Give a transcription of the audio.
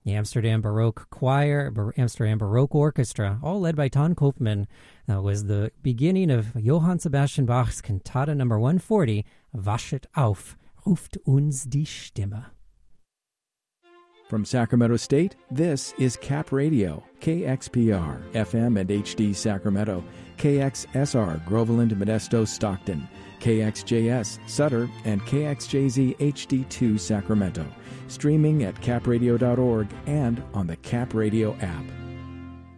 The Amsterdam Baroque Choir, Amsterdam Baroque Orchestra, all led by Ton Koopman, was the beginning of Johann Sebastian Bach's Cantata No. 140, Waschet auf, ruft uns die Stimme. From Sacramento State, this is Cap Radio, KXPR, FM and HD Sacramento, KXSR, Groveland, Modesto, Stockton, KXJS, Sutter, and KXJZ HD2 Sacramento. Streaming at capradio.org and on the Cap Radio app.